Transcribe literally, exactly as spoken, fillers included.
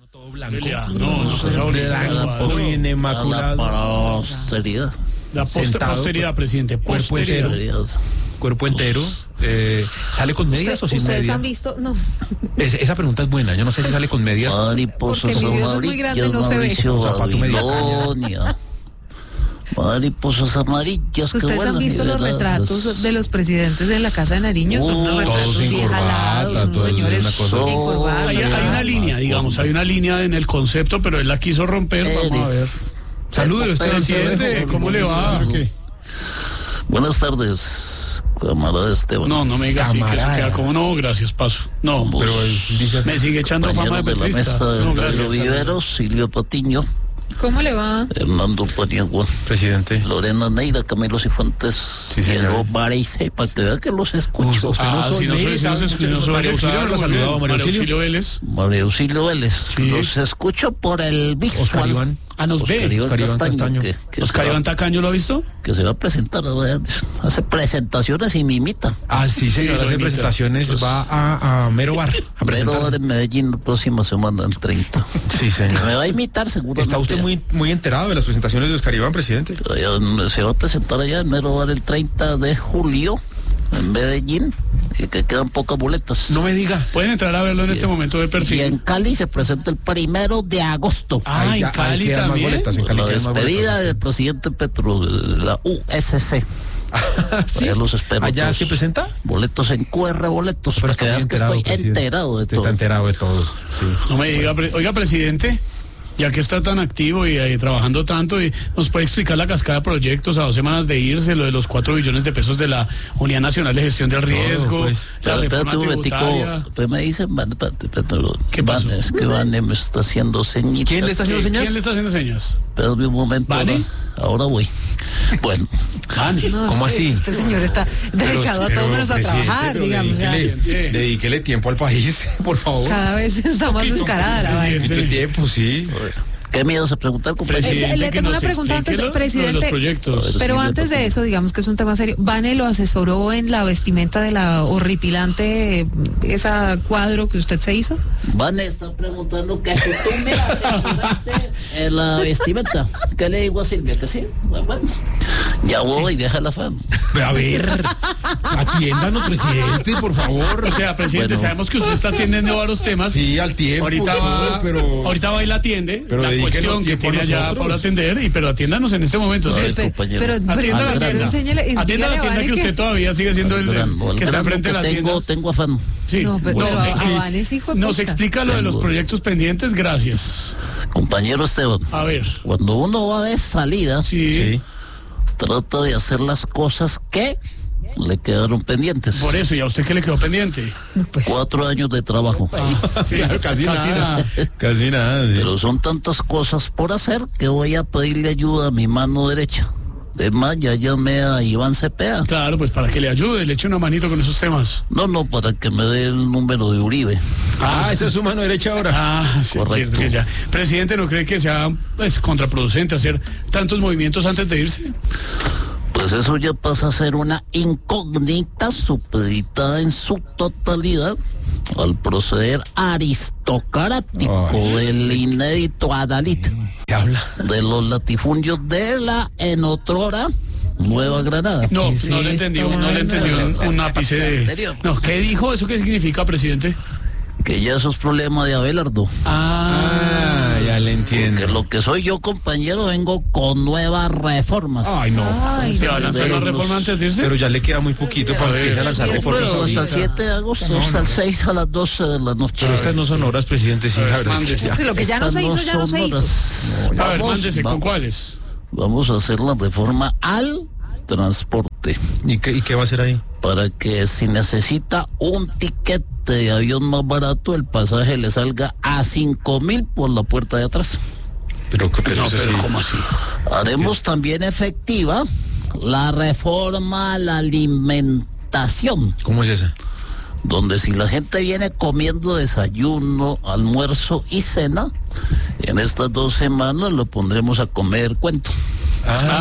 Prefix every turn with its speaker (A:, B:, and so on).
A: Todo blanco.
B: No, no, no,
A: blanco, inmaculado.
C: La posteridad.
B: La poster,
A: Sentado,
B: posteridad, presidente.
A: cuerpo
B: Posteridad.
A: entero. Cuerpo entero. Eh, ¿Sale con medias o sin
D: ¿Ustedes
A: medias?
D: han visto? No.
A: Es- esa pregunta es buena. Yo no sé si sale con medias.
C: Mariposas
D: Porque mi Dios es muy grande,
C: amarillas,
D: no se ve.
C: Mauricio
A: Un zapato media
C: Babilonia. Mariposas amarillas que
D: ¿Ustedes
C: vuelan
D: han visto los
C: liberadas.
D: retratos de los presidentes en la Casa de Nariño? Son unos
C: Oh,
D: retratos
A: todos sin
D: bien
A: corbata,
D: jalados, unos
A: todos
D: señores
A: una cosa-
D: encorvados.
B: Hay, hay una línea, digamos, hay una línea en el concepto, pero él la quiso romper. Vamos a ver.
C: Eres.
B: Saludos,
C: Eres.
B: presidente. ¿Cómo le va? ¿Qué?
C: Buenas tardes, camarada Esteban.
B: No, no me diga así, que eso
A: Camarada.
B: queda como no, gracias, paso. No,
C: Vos,
A: Pero él dice así.
B: me sigue echando fama de
C: compañero de la
B: petrista.
C: mesa,
B: No,
C: Pedro
B: gracias.
C: Viveros, Silvio Patiño,
D: ¿Cómo le va?
C: Hernando Paniagua,
A: Presidente.
C: Lorena Neira, Camilo Cifuentes,
A: Sí, señor.
C: Diego Varese, para que vea que los escucho.
A: Usted no
B: Ah,
A: soy
B: si no soy,
A: Mary,
B: si no
A: ¿sabe?
B: soy, si no soy
A: María Auxilio,
B: Oscar,
A: ¿no la saludaba María
B: María
A: Auxilio?
B: Auxilio Vélez.
C: María Auxilio Vélez,
B: Sí.
C: los escucho por el visual.
A: Oscar Iván.
B: Ah, nos
C: Oscar
B: ve.
C: Iván
A: Oscar Iván
C: Castaño,
A: Castaño.
C: que, que
B: Oscar
C: se va-
B: Iván Tacaño, ¿lo ha visto?
C: que se va a presentar, ¿verdad? Hace presentaciones y me imita.
A: Ah, sí, señor.
B: Sí, lo
A: Hace
B: imita.
A: presentaciones.
C: Pues-
A: va a, a Mero Bar. A
C: Pero
A: presentarse.
C: ahora en Medellín la próxima semana, el treinta.
A: Sí, señor.
C: Me va a imitar seguramente.
A: ¿Está usted muy, muy enterado de las presentaciones de Oscar Iván, presidente?
C: Allá, se va a presentar allá en Mero Bar el treinta de julio en Medellín, y que quedan pocas boletas.
A: No me diga.
B: Pueden entrar a verlo en este momento de
C: Y en
B: perfil.
C: Cali se presenta el primero de agosto.
B: Ah,
A: Ahí
B: en
A: ya- ahí
B: Cali
A: quedan más
B: también.
A: boletas, en Cali
C: La
A: quedan más
C: despedida
A: boletas.
C: del presidente Petro, de la U S C.
A: ¿Sí?
C: Allá los espero.
A: ¿Allá
C: todos.
A: se presenta?
C: Boletos en Q R, boletos,
A: Pero
C: para
A: está
C: que
A: muy
C: veas que
A: enterado,
C: estoy
A: presidente.
C: enterado de
A: Usted
C: todo.
A: está enterado de todo. Sí.
B: No me diga, pre- oiga, presidente, ya que está tan activo y, eh, trabajando tanto, y nos puede explicar la cascada de proyectos a dos semanas de irse, lo de los cuatro billones de pesos de la Unidad Nacional de Gestión del Riesgo,
A: pues.
B: la
C: Pero espérate
B: reforma
C: un momentico,
B: tributaria.
C: pues me dicen, Van, espérate, espérate,
B: ¿Qué
C: Van,
B: pasó?
C: es que Vane me está haciendo señitas.
A: ¿Quién le está haciendo
B: ¿Quién
A: señas?
B: le está haciendo señas?
C: Espérame un momento,
B: ¿Vane?
C: ahora, ahora voy. Bueno,
B: Vane.
D: No
A: ¿Cómo
D: sé,
A: así?
D: Este señor está dedicado a todo menos a trabajar, digamos. ya.
A: Dedíquele, dedíquele tiempo al país, por favor.
D: Cada vez está más descarada la vaina.
A: Un poquito de tiempo, sí.
C: ¿qué me ibas a preguntar, compañero?
B: Presidente,
D: Eh, le
B: que
D: tengo
B: nos
D: una pregunta
B: explique
D: antes,
B: lo- lo de
D: presidente.
B: los proyectos.
C: Pero
D: Pero
C: sí,
D: antes
C: le-
D: de eso, digamos que es un tema serio. ¿Vane lo asesoró en la vestimenta de la horripilante, eh, esa cuadro que usted se hizo?
C: Vane está preguntando que si tú me asesoraste en la vestimenta. ¿Qué le digo a Silvia? ¿Que sí? Bueno, ya voy, déjala fan.
A: A ver, atiéndanos, presidente, por favor.
B: O sea, presidente,
C: Bueno.
B: sabemos que usted está atendiendo varios temas.
A: Sí, al tiempo.
B: Ahorita va,
A: pero...
B: ahorita va y la atiende,
A: Pero
B: la
A: dedíquenos
B: cuestión que
A: tiempo a
B: tiene allá
A: nosotros.
B: para atender, y pero atiéndanos en este momento.
C: A
B: ¿sí?
C: ver,
D: Pe-
C: compañero.
D: Pero, pero,
B: Atienda la
D: pero
B: tienda.
D: enséñele,
B: Atienda
D: dígale
B: la
D: a
B: tienda
D: Vane
B: que usted todavía sigue siendo el,
C: Gran-
B: el que está
C: gran
B: enfrente de
C: que
B: la tienda.
C: tengo, tengo afán.
B: Sí.
D: No, pero-
B: Bueno,
D: pero a-
B: sí.
D: a Vane sí, hijo de
B: Nos
D: puta.
B: explica lo de los
C: Tengo.
B: proyectos pendientes, gracias.
C: Compañero Esteban,
B: A ver,
C: cuando uno va de salida,
B: sí,
A: Sí.
C: trata de hacer las cosas que le quedaron pendientes.
B: por eso, ¿y a usted qué le quedó pendiente?
D: Pues,
C: Cuatro años de trabajo.
B: Sí,
A: Claro, casi,
B: casi
A: nada.
B: nada.
A: Casi nada. sí.
C: Pero son tantas cosas por hacer que voy a pedirle ayuda a mi mano derecha. Es más, ya llamé a Iván Cepeda.
B: Claro, pues para que le ayude, le eche una manito con esos temas.
C: No, no, para que me dé el número de Uribe.
A: Ah, esa es su mano derecha ahora.
B: Ah, sí,
C: Correcto.
B: cierto que ya. Presidente, ¿no cree que sea pues, contraproducente hacer tantos movimientos antes de irse?
C: Pues eso ya pasa a ser una incógnita supeditada en su totalidad al proceder aristocrático
A: Ay.
C: del inédito Adalid,
A: ¿Qué habla?
C: de los latifundios de la en otrora Nueva Granada.
B: No,
A: ¿Qué es
B: no le
A: esto,
B: entendí, no le entendí un, un ápice de...
C: Anterior.
B: No, ¿qué dijo? ¿Eso qué significa, presidente?
C: Que ya eso es problema de Abelardo.
A: Ah, ya le entiendo.
C: Que lo que soy yo, compañero, vengo con nuevas reformas.
A: Ay, no.
D: Ay,
B: ¿Se va a lanzar la
C: de
B: reforma
C: los-
B: antes de irse?
A: Pero ya le queda muy poquito para que empiece a lanzar reformas
C: Bueno, hasta
A: ahorita.
C: el siete de agosto, hasta el seis a las doce de la noche.
A: Pero estas no son horas, presidente, sí, la verdad es que
B: mándese.
A: ya.
D: sí, lo que ya no se
C: Estas
D: hizo, ya no
C: son
D: se hizo.
C: horas.
B: A ver,
C: Vamos,
B: mándese, ¿con
C: vamos.
B: cuáles?
C: Vamos a hacer la reforma al transporte
A: ¿Y qué, ¿Y qué va a hacer ahí?
C: para que si necesita un tiquete de avión más barato, el pasaje le salga a cinco mil por la puerta de atrás.
A: Pero, pero,
B: No,
A: eso
B: pero
A: sí.
B: ¿cómo así?
C: Haremos también efectiva la reforma a la alimentación,
A: ¿Cómo es esa?
C: donde si la gente viene comiendo desayuno, almuerzo y cena, en estas dos semanas lo pondremos a comer cuento.
A: Ah,